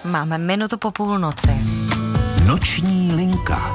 Máme minutu po půlnoci. Noční linka.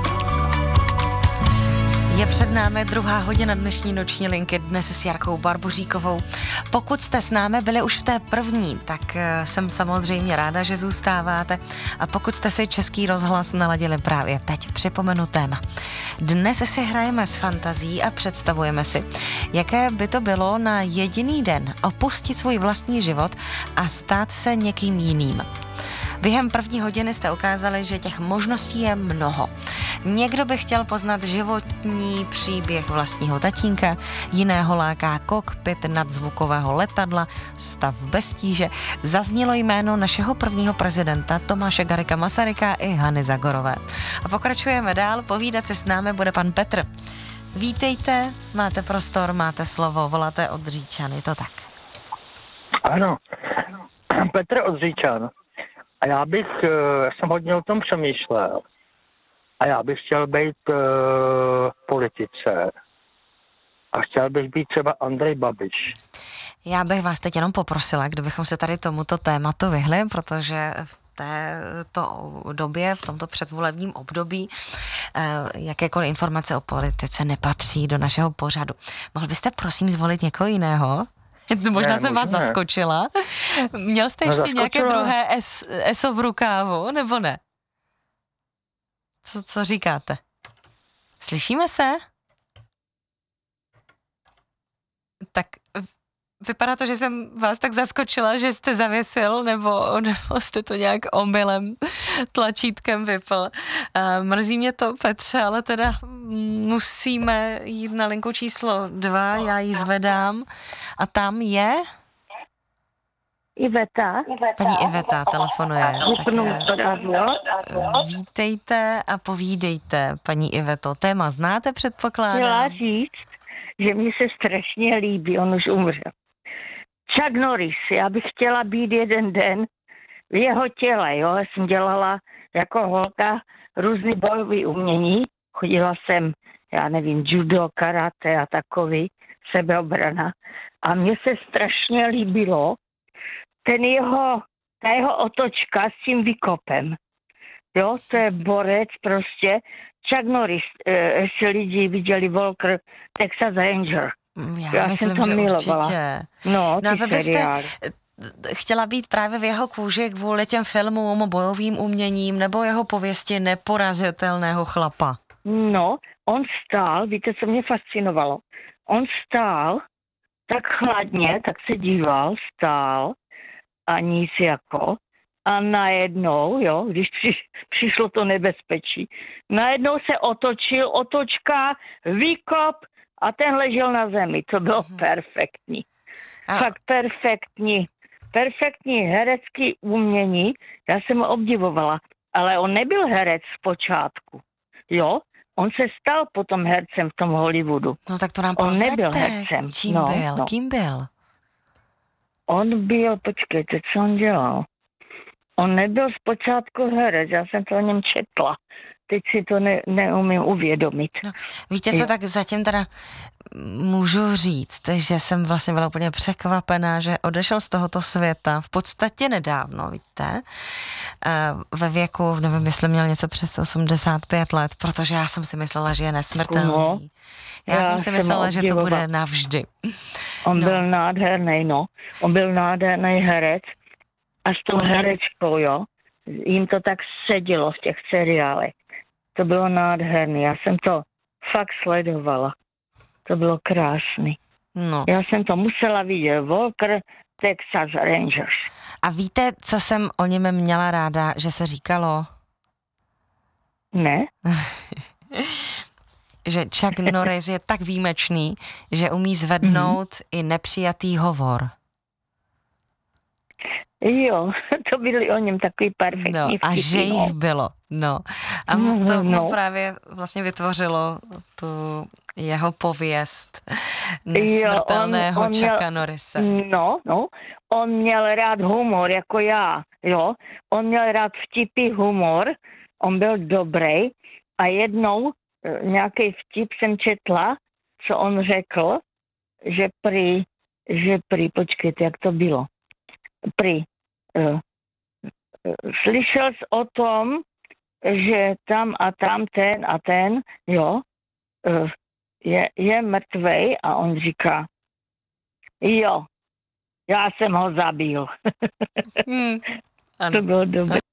Je před námi druhá hodina dnešní noční linky, dnes s Jarkou Barboříkovou. Pokud jste s námi byli už v té první, tak jsem samozřejmě ráda, že zůstáváte. A pokud jste si Český rozhlas naladili právě teď, připomenu téma. Dnes si hrajeme s fantazí a představujeme si, jaké by to bylo na jediný den opustit svůj vlastní život a stát se někým jiným. Během první hodiny jste ukázali, že těch možností je mnoho. Někdo by chtěl poznat životní příběh vlastního tatínka, jiného láká kokpit nadzvukového letadla, stav bez tíže. Zaznělo jméno našeho prvního prezidenta Tomáše Garrigua Masaryka i Hany Zagorové. A pokračujeme dál, povídat si s námi bude pan Petr. Vítejte, máte prostor, máte slovo, voláte od Říčan, je to tak? Ano, Petr od Říčan. A já jsem hodně o tom přemýšlel. A já bych chtěl být v politice. A chtěl bych být třeba Andrej Babiš. Já bych vás teď jenom poprosila, kdybychom se tady tomuto tématu vyhli, protože v této době, v tomto předvolebním období, jakékoliv informace o politice nepatří do našeho pořadu. Mohl byste prosím zvolit někoho jiného? Možná jsem vás zaskočila. Měl jste ještě nějaké druhé ESO v rukávu, nebo ne? Co říkáte? Slyšíme se? Tak vypadá to, že jsem vás tak zaskočila, že jste zavěsil, nebo jste to nějak omylem tlačítkem vypl. Mrzí mě to, Petře, ale teda musíme jít na linku číslo 2, já ji zvedám. A tam je... Iveta. Paní Iveta telefonuje. Vítejte a povídejte, paní Iveto. Téma znáte, předpokládám? Chtěla říct, že mi se strašně líbí, on už umřel. Chuck Norris, já bych chtěla být jeden den v jeho těle, jo. Já jsem dělala jako holka různý bojový umění. Chodila jsem, já nevím, judo, karate a takový, sebeobrana. A mně se strašně líbilo ta jeho otočka s tím výkopem. Jo, to je borec prostě. Chuck Norris, jestli lidi viděli Walker, Texas Ranger. Já myslím, jsem to že milovala. určitě. No a vy byste chtěla být právě v jeho kůži kvůli těm filmům, bojovým uměním nebo jeho pověsti neporazitelného chlapa? No, on stál, víte, co mě fascinovalo? On stál tak chladně, tak se díval, stál a nic jako. A najednou, jo, když přišlo to nebezpečí, najednou se otočil, otočka, výkop a ten ležel na zemi. To bylo perfektní. Fakt perfektní herecký umění. Já jsem ho obdivovala, ale on nebyl herec zpočátku, jo. On se stal potom hercem v tom Hollywoodu. No tak to nám on prozraďte. nebyl hercem. Kým byl? On byl, počkejte, co on dělal? On nebyl zpočátku herec, já jsem to o něm četla. Teď si to neumím uvědomit. No, víte co, tak zatím teda můžu říct, že jsem vlastně byla úplně překvapená, že odešel z tohoto světa v podstatě nedávno, víte, ve věku, nevím, jestli měl něco přes 85 let, protože já jsem si myslela, že je nesmrtelný. No, já jsem si myslela, že to bude navždy. On byl nádherný, no. On byl nádherný herec a s tou herečkou, jo, jim to tak sedělo v těch seriálech. To bylo nádherný. Já jsem to fakt sledovala. To bylo krásný. No. Já jsem to musela vidět. Walker, Texas Rangers. A víte, co jsem o něm měla ráda, že se říkalo? Ne? Že Chuck Norris je tak výjimečný, že umí zvednout i nepřijatý hovor. Jo, to byly o něm takový perfektní vtipy. A že jich bylo, no. A to mu právě vlastně vytvořilo tu jeho pověst nesmrtelného Chucka Norrise. No, on měl rád humor, jako já, jo. On měl rád vtipy, humor, on byl dobrý a jednou nějaký vtip jsem četla, co on řekl, že prý, počkejte, jak to bylo, slyšel jsi o tom, že tam a tam ten a ten, jo, je mrtvej a on říká, jo, já jsem ho zabil. Ano. To bylo dobré.